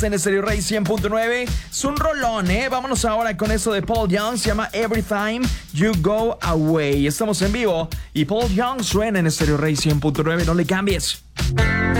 en Stereo Rey 100.9. Es un rolón, ¿eh? Vámonos ahora con eso de Paul Young. Se llama Every Time You Go Away. Estamos en vivo y Paul Young suena en Stereo Rey 100.9. No le cambies.